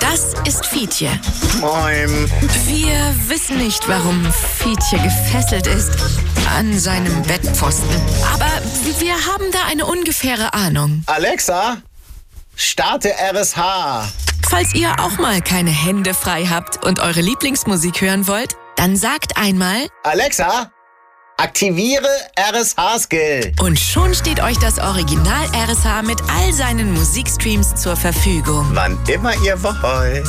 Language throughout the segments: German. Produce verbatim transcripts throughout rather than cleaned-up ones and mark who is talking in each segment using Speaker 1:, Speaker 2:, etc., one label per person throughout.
Speaker 1: Das ist Fietje.
Speaker 2: Moin.
Speaker 1: Wir wissen nicht, warum Fietje gefesselt ist an seinem Bettpfosten. Aber wir haben da eine ungefähre Ahnung.
Speaker 2: Alexa, starte R S H.
Speaker 1: Falls ihr auch mal keine Hände frei habt und eure Lieblingsmusik hören wollt, dann sagt einmal:
Speaker 2: Alexa, aktiviere R S H-Skill.
Speaker 1: Und schon steht euch das Original R S H mit all seinen Musikstreams zur Verfügung.
Speaker 2: Wann immer ihr wollt.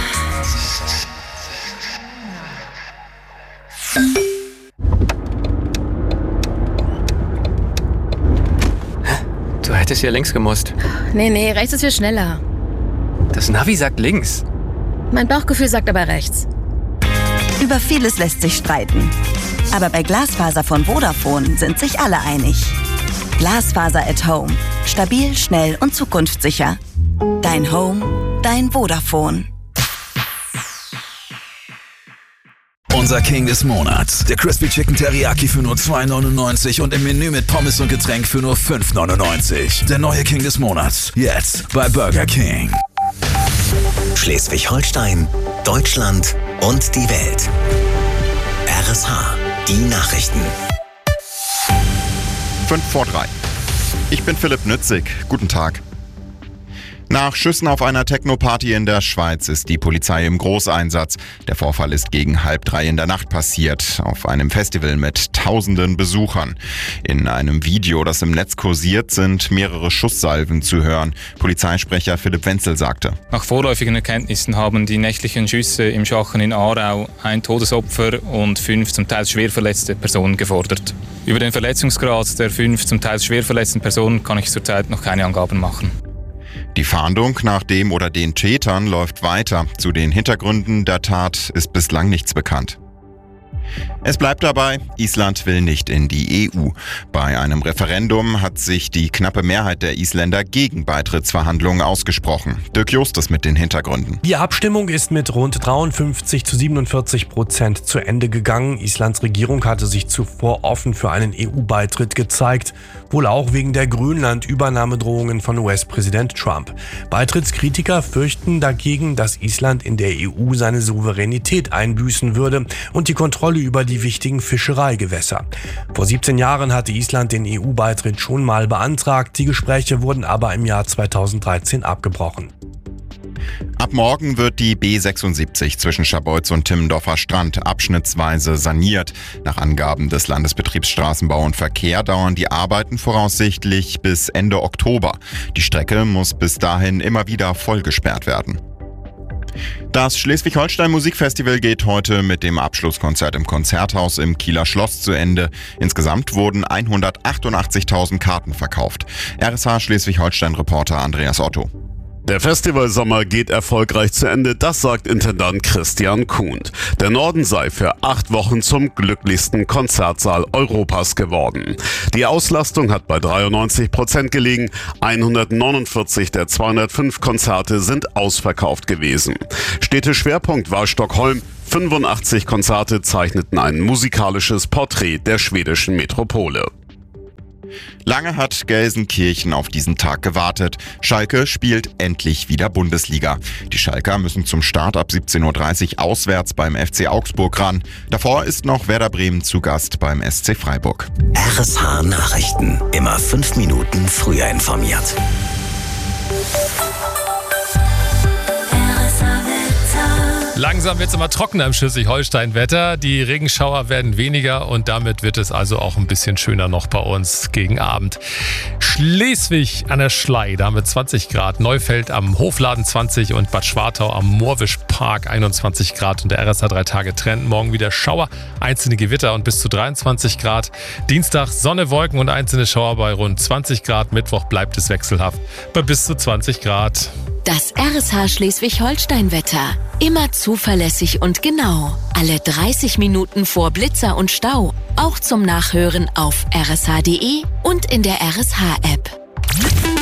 Speaker 3: Du hättest hier links gemusst.
Speaker 4: Nee, nee, rechts ist viel schneller.
Speaker 3: Das Navi sagt links.
Speaker 4: Mein Bauchgefühl sagt aber rechts.
Speaker 5: Über vieles lässt sich streiten. Aber bei Glasfaser von Vodafone sind sich alle einig. Glasfaser at Home. Stabil, schnell und zukunftssicher. Dein Home, dein Vodafone.
Speaker 6: Unser King des Monats. Der Crispy Chicken Teriyaki für nur zwei neunundneunzig und im Menü mit Pommes und Getränk für nur fünf neunundneunzig. Der neue King des Monats. Jetzt bei Burger King.
Speaker 7: Schleswig-Holstein, Deutschland und die Welt. R S H, die Nachrichten.
Speaker 8: Fünf vor drei. Ich bin Philipp Nützig. Guten Tag. Nach Schüssen auf einer Techno-Party in der Schweiz ist die Polizei im Großeinsatz. Der Vorfall ist gegen halb drei in der Nacht passiert, auf einem Festival mit tausenden Besuchern. In einem Video, das im Netz kursiert, sind mehrere Schusssalven zu hören. Polizeisprecher Philipp Wenzel sagte:
Speaker 9: Nach vorläufigen Erkenntnissen haben die nächtlichen Schüsse im Schachen in Aarau ein Todesopfer und fünf zum Teil schwer verletzte Personen gefordert. Über den Verletzungsgrad der fünf zum Teil schwer verletzten Personen kann ich zurzeit noch keine Angaben machen.
Speaker 8: Die Fahndung nach dem oder den Tätern läuft weiter. Zu den Hintergründen der Tat ist bislang nichts bekannt. Es bleibt dabei, Island will nicht in die E U. Bei einem Referendum hat sich die knappe Mehrheit der Isländer gegen Beitrittsverhandlungen ausgesprochen. Dirk Justus mit den Hintergründen.
Speaker 10: Die Abstimmung ist mit rund dreiundfünfzig zu siebenundvierzig Prozent zu Ende gegangen. Islands Regierung hatte sich zuvor offen für einen E U-Beitritt gezeigt, wohl auch wegen der Grönland-Übernahmedrohungen von U S-Präsident Trump. Beitrittskritiker fürchten dagegen, dass Island in der E U seine Souveränität einbüßen würde und die Kontrolle über die wichtigen Fischereigewässer. Vor siebzehn Jahren hatte Island den E U-Beitritt schon mal beantragt, die Gespräche wurden aber im Jahr zweitausenddreizehn abgebrochen.
Speaker 8: Ab morgen wird die B sechsundsiebzig zwischen Scharbeutz und Timmendorfer Strand abschnittsweise saniert. Nach Angaben des Landesbetriebs Straßenbau und Verkehr dauern die Arbeiten voraussichtlich bis Ende Oktober. Die Strecke muss bis dahin immer wieder vollgesperrt werden. Das Schleswig-Holstein Musikfestival geht heute mit dem Abschlusskonzert im Konzerthaus im Kieler Schloss zu Ende. Insgesamt wurden hundertachtundachtzigtausend Karten verkauft. R S H Schleswig-Holstein-Reporter Andreas Otto.
Speaker 11: Der Festivalsommer geht erfolgreich zu Ende, das sagt Intendant Christian Kuhn. Der Norden sei für acht Wochen zum glücklichsten Konzertsaal Europas geworden. Die Auslastung hat bei dreiundneunzig Prozent gelegen, hundertneunundvierzig der zweihundertfünf Konzerte sind ausverkauft gewesen. Städteschwerpunkt war Stockholm. fünfundachtzig Konzerte zeichneten ein musikalisches Porträt der schwedischen Metropole.
Speaker 8: Lange hat Gelsenkirchen auf diesen Tag gewartet. Schalke spielt endlich wieder Bundesliga. Die Schalker müssen zum Start ab siebzehn Uhr dreißig auswärts beim F C Augsburg ran. Davor ist noch Werder Bremen zu Gast beim S C Freiburg.
Speaker 7: R S H Nachrichten. Immer fünf Minuten früher informiert.
Speaker 12: Langsam wird es immer trockener im Schleswig-Holstein-Wetter. Die Regenschauer werden weniger und damit wird es also auch ein bisschen schöner noch bei uns gegen Abend. Schleswig an der Schlei, da haben wir zwanzig Grad. Neufeld am Hofladen zwanzig und Bad Schwartau am Moorwischpark einundzwanzig Grad. Und der R S H drei Tage Trend. Morgen wieder Schauer, einzelne Gewitter und bis zu dreiundzwanzig Grad. Dienstag Sonne, Wolken und einzelne Schauer bei rund zwanzig Grad. Mittwoch bleibt es wechselhaft bei bis zu zwanzig Grad.
Speaker 1: Das R S H Schleswig-Holstein-Wetter. Immer zuverlässig und genau. Alle dreißig Minuten vor Blitzer und Stau. Auch zum Nachhören auf r s h punkt d e und in der R S H-App.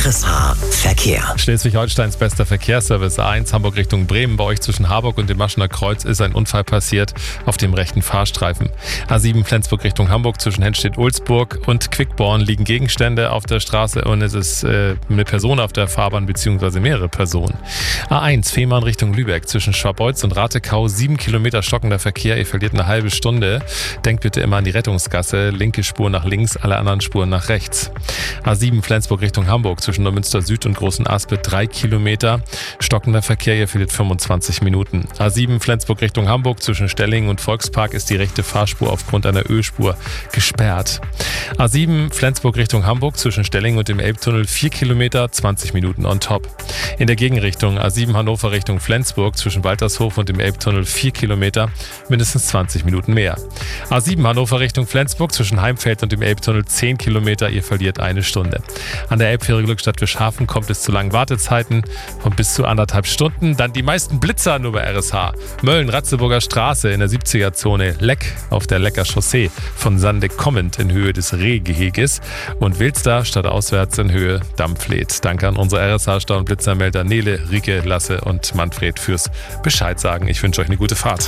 Speaker 7: R S H Verkehr.
Speaker 12: Schleswig-Holsteins bester Verkehrsservice A eins Hamburg Richtung Bremen. Bei euch zwischen Harburg und dem Maschener Kreuz ist ein Unfall passiert auf dem rechten Fahrstreifen. A sieben Flensburg Richtung Hamburg zwischen Henstedt-Ulzburg und Quickborn liegen Gegenstände auf der Straße und es ist äh, eine Person auf der Fahrbahn bzw. mehrere Personen. A eins Fehmarn Richtung Lübeck zwischen Schwabeutz und Ratekau. Sieben Kilometer stockender Verkehr. Ihr verliert eine halbe Stunde. Denkt bitte immer an die Rettungsgasse. Linke Spur nach links, alle anderen Spuren nach rechts. A sieben Flensburg Richtung Hamburg zwischen Neumünster Süd und Großen Aspe. Drei Kilometer. Stockender Verkehr. Ihr verliert fünfundzwanzig Minuten. A sieben Flensburg Richtung Hamburg zwischen Stellingen und Volkspark ist die rechte Fahrspur aufgrund einer Ölspur gesperrt. A sieben Flensburg Richtung Hamburg zwischen Stellingen und dem Elbtunnel. Vier Kilometer, zwanzig Minuten on top. In der Gegenrichtung A sieben Hannover Richtung Flensburg zwischen Waltershof und dem Elbtunnel. Vier Kilometer, mindestens zwanzig Minuten mehr. A sieben Hannover Richtung Flensburg zwischen Heimfeld und dem Elbtunnel. Zehn Kilometer, ihr verliert eine Stunde. An der Elbfähre Glückstadt Fischhafen kommt es zu langen Wartezeiten von bis zu anderthalb Stunden. Dann die meisten Blitzer nur bei R S H. Mölln-Ratzeburger Straße in der siebziger-Zone. Leck auf der Lecker Chaussee von Sande kommend in Höhe des Rehgeheges und Wilster stadtauswärts in Höhe Dampfled. Danke an unsere R S H-Stau- und Blitzermelder Nele, Rike, Lasse und Manfred fürs Bescheid sagen. Ich wünsche euch eine gute Fahrt.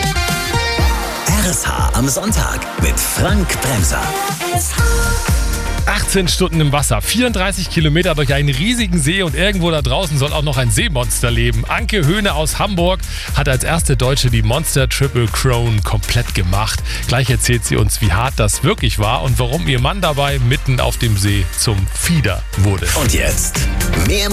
Speaker 7: R S H am Sonntag mit Frank Bremser.
Speaker 12: achtzehn Stunden im Wasser, vierunddreißig Kilometer durch einen riesigen See und irgendwo da draußen soll auch noch ein Seemonster leben. Anke Höhne aus Hamburg hat als erste Deutsche die Monster Triple Crown komplett gemacht. Gleich erzählt sie uns, wie hart das wirklich war und warum ihr Mann dabei mitten auf dem See zum Fieder wurde.
Speaker 7: Und jetzt mehr